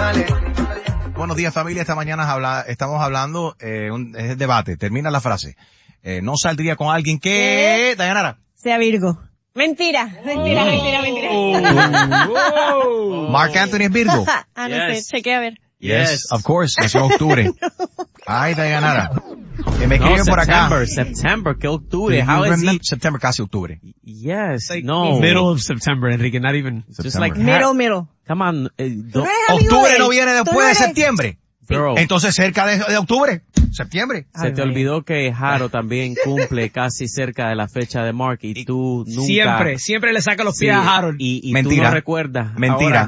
Buenos días, familia. Esta mañana estamos hablando, es el debate. Termina la frase. No saldría con alguien que... Dayanara. Sea Virgo. Mentira. Mark Anthony es Virgo. No sé, chequea a ver. Yes, of course. Nació en octubre. Ay, Dayanara. Que me escriben por acá. September, ¿qué octubre? How is he? September, casi octubre. Yes, like no. middle of September, Enrique, not even. Just like Middle. Come on. Octubre no viene después de septiembre. Bro, Entonces cerca de octubre, septiembre. se te olvidó que Jaro también cumple casi cerca de la fecha de Mark y tú nunca. Siempre le saca los pies a Harold. Y Mentira. tú no recuerdas. Mentira. Ahora,